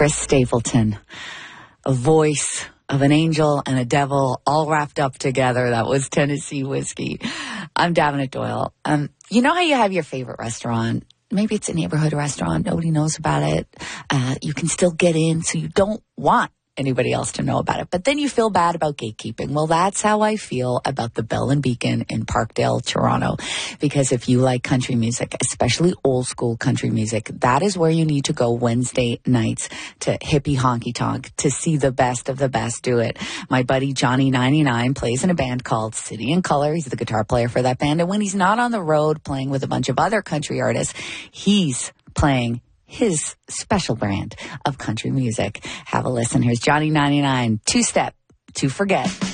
Chris Stapleton, a voice of an angel and a devil all wrapped up together. That was Tennessee Whiskey. I'm Davenant Doyle. You know how you have your favorite restaurant? Maybe it's a neighborhood restaurant. Nobody knows about it. You can still get in, so you don't want anybody else to know about it. But then you feel bad about gatekeeping. Well, that's how I feel about the Bell and Beacon in Parkdale, Toronto. Because if you like country music, especially old school country music, that is where you need to go Wednesday nights to Hippie Honky Tonk to see the best of the best do it. My buddy Johnny 99 plays in a band called City and Color. He's the guitar player for that band. And when he's not on the road playing with a bunch of other country artists, he's playing his special brand of country music. Have a listen. Here's Johnny 99, Two Step to Forget.